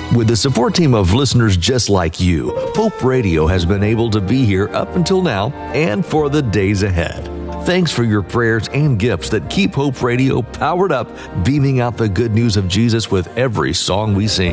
With the support team of listeners just like you, Hope Radio has been able to be here up until now and for the days ahead. Thanks for your prayers and gifts that keep Hope Radio powered up, beaming out the good news of Jesus with every song we sing.